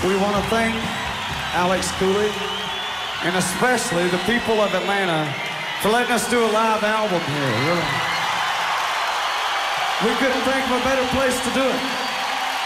We want to thank Alex Cooley and especially the people of Atlanta for letting us do a live album here. Really. We couldn't think of a better place to do it.